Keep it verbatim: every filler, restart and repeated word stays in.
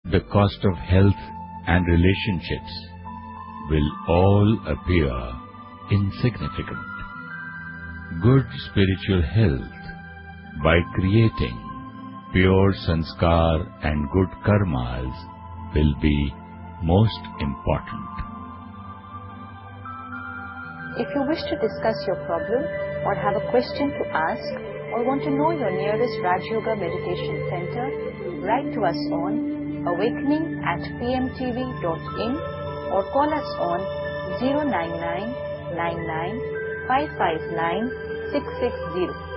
the cost of health and relationships will all appear insignificant. Good spiritual health, by creating pure sanskar and good karmas, will be most important. If you wish to discuss your problem or have a question to ask or want to know your nearest Raj Yoga Meditation Center, write to us on awakening at p m t v dot in or call us on zero nine nine nine nine five five nine six six zero.